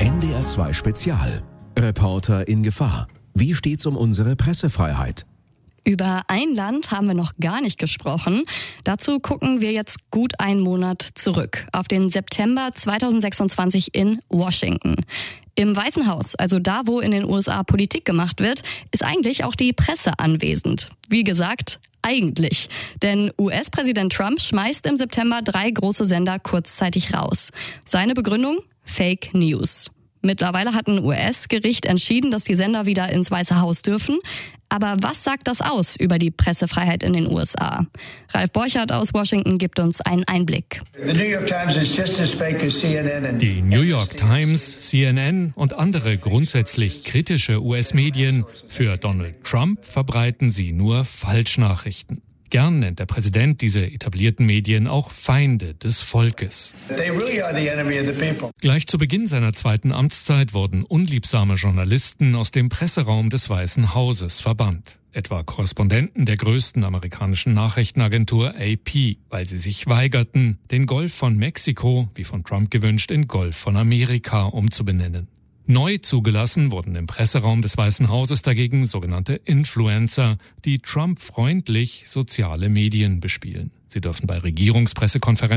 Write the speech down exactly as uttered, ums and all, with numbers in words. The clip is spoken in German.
N D R zwei Spezial. Reporter in Gefahr. Wie steht's um unsere Pressefreiheit? Über ein Land haben wir noch gar nicht gesprochen. Dazu gucken wir jetzt gut einen Monat zurück, auf den September zweitausendsechsundzwanzig in Washington. Im Weißen Haus, also da, wo in den U S A Politik gemacht wird, ist eigentlich auch die Presse anwesend. Wie gesagt, eigentlich. Denn U S-Präsident Trump schmeißt im September drei große Sender kurzzeitig raus. Seine Begründung? Fake News. Mittlerweile hat ein U S-Gericht entschieden, dass die Sender wieder ins Weiße Haus dürfen. Aber was sagt das aus über die Pressefreiheit in den U S A? Ralf Borchert aus Washington gibt uns einen Einblick. Die New York Times, C N N und andere grundsätzlich kritische U S-Medien für Donald Trump verbreiten sie nur Falschnachrichten. Gern nennt der Präsident diese etablierten Medien auch Feinde des Volkes. Gleich zu Beginn seiner zweiten Amtszeit wurden unliebsame Journalisten aus dem Presseraum des Weißen Hauses verbannt. Etwa Korrespondenten der größten amerikanischen Nachrichtenagentur A P, weil sie sich weigerten, den Golf von Mexiko, wie von Trump gewünscht, in Golf von Amerika umzubenennen. Neu zugelassen wurden im Presseraum des Weißen Hauses dagegen sogenannte Influencer, die Trump-freundlich soziale Medien bespielen. Sie dürfen bei Regierungspressekonferenzen